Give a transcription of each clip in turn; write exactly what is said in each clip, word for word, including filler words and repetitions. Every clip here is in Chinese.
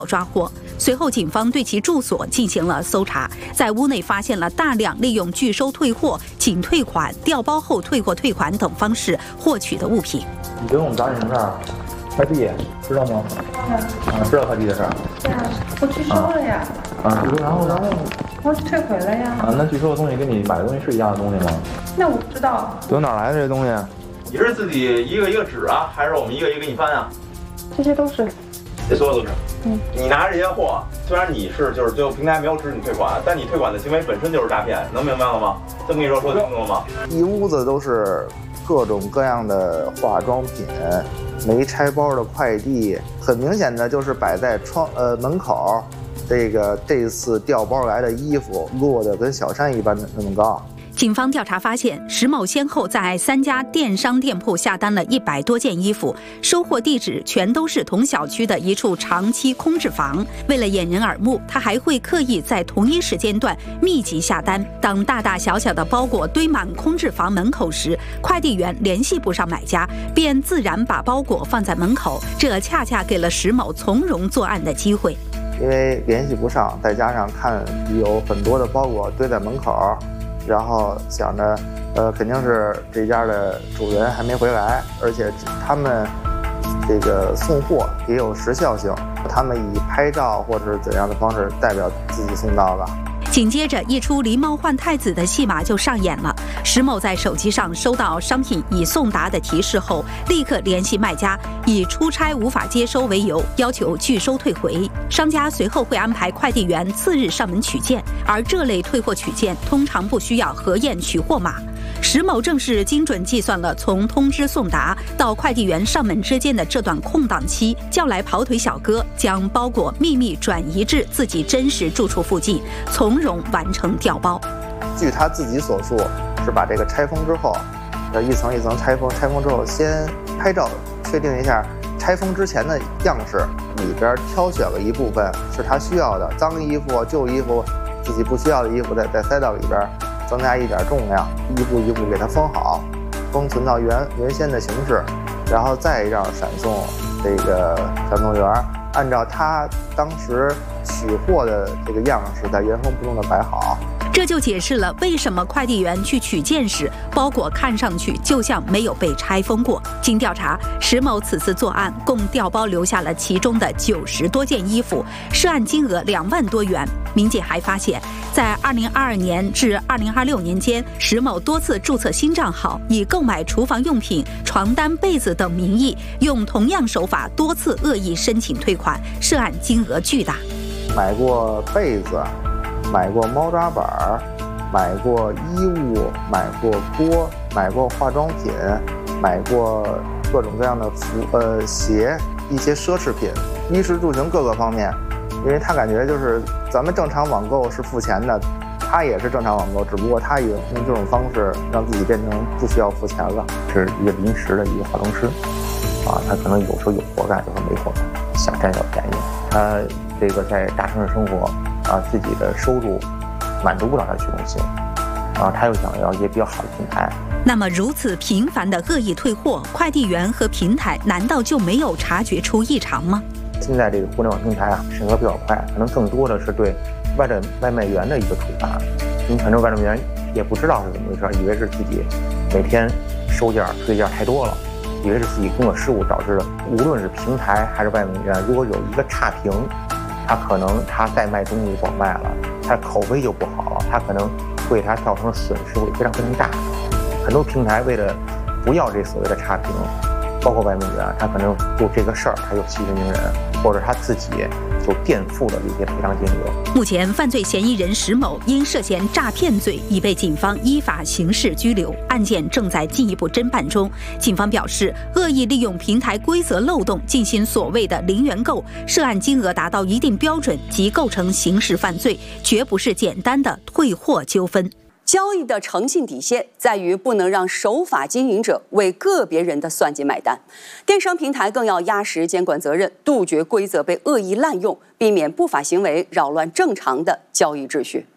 抓获。随后，警方对其住所进行了搜查，在屋内发现了大量利用拒收退货、仅退款、调包后退货退款等方式获取的物品。 你给我们找你什么事儿？快递，知道吗？啊，知道快递的事儿。 对啊，我拒收了呀。 啊，然后然后。 我退回了呀。 啊，那拒收的东西跟你买的东西是一样的东西吗？ 那我不知道。 都哪来的这东西？ 你是自己一个一个指啊，还是我们一个一个给你翻啊？ 这些都是。 这所有都是。 嗯。 你拿这些货，虽然你是就是最后平台没有支持你退款，但你退款的行为本身就是诈骗，能明白了吗？这么跟你说说清楚了吗？ 一屋子都是各种各样的化妆品，没拆包的快递，很明显的就是摆在窗呃门口。 这个这次调包来的衣服摞得跟小山一般的那么高。 警方调查发现，石某先后在三家电商店铺下单了一百多件衣服，收货地址全都是同小区的一处长期空置房。为了掩人耳目，他还会刻意在同一时间段密集下单。当大大小小的包裹堆满空置房门口时，快递员联系不上买家，便自然把包裹放在门口，这恰恰给了石某从容作案的机会。 因为联系不上，再加上看有很多的包裹堆在门口，然后想着，呃，肯定是这家的主人还没回来，而且他们这个送货也有时效性，他们以拍照或者是怎样的方式代表自己送到的。 紧接着，一出狸猫换太子的戏码就上演了。石某在手机上收到商品已送达的提示后，立刻联系卖家，以出差无法接收为由，要求拒收退回。商家随后会安排快递员次日上门取件，而这类退货取件通常不需要核验取货码。 石某正是精准计算了从通知送达到快递员上门之间的这段空档期，叫来跑腿小哥，将包裹秘密转移至自己真实住处附近，从容完成调包。 据他自己所述，是把这个拆封之后，呃，一层一层拆封，拆封之后先拍照确定一下拆封之前的样式，里边挑选了一部分是他需要的脏衣服、旧衣服，自己不需要的衣服再再塞到里边。 增加一点重量，一步一步给它封好，封存到原原先的形式，然后再让闪送这个闪送员按照他当时取货的这个样式，在原封不动的摆好。 这就解释了为什么快递员去取件时，包裹看上去就像没有被拆封过。经调查，石某此次作案共调包留下了其中的九十多件衣服，涉案金额两万多元。民警还发现，在二零二二年至二零二六年间，石某多次注册新账号，以购买厨房用品、床单、被子等名义，用同样手法多次恶意申请退款，涉案金额巨大。 买过被子。 买过猫抓板儿，买过衣物，买过锅，买过化妆品，买过各种各样的服呃鞋，一些奢侈品，衣食住行各个方面。因为他感觉就是咱们正常网购是付钱的，他也是正常网购，只不过他也用这种方式让自己变成不需要付钱了。是一个临时的一个化妆师，啊，他可能有时候有活干，有时候没活干，想占小便宜。他这个在大城市生活。 啊，自己的收入满足不了他虚荣心，啊，他又想要一些比较好的平台。 那么，如此频繁的恶意退货，快递员和平台难道就没有察觉出异常吗？ 现在这个互联网平台啊，审核比较快，可能更多的是对外的外卖员的一个处罚。你很多外卖员也不知道是怎么回事，以为是自己每天收件推件太多了，以为是自己工作失误导致的。无论是平台还是外卖员，如果有一个差评。 他可能他再卖东西不好卖了，他口碑就不好了，他可能对他造成的损失会非常非常大。很多平台为了不要这所谓的差评，包括外卖员，他可能就这个事儿他就息事宁人，或者他自己就垫付了一些赔偿金额。 目前，犯罪嫌疑人石某因涉嫌诈骗罪已被警方依法刑事拘留，案件正在进一步侦办中。警方表示，恶意利用平台规则漏洞进行所谓的零元购，涉案金额达到一定标准即构成刑事犯罪，绝不是简单的退货纠纷。 交易的诚信底线在于不能让守法经营者为个别人的算计买单，电商平台更要压实监管责任，杜绝规则被恶意滥用，避免不法行为扰乱正常的交易秩序。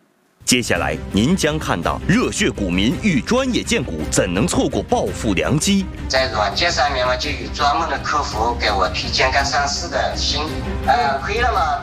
接下来您将看到热血股民与专业荐股怎能错过暴富良机？ 在软件上面嘛，就有专门的客服给我推荐个上市的新，呃，亏了嘛。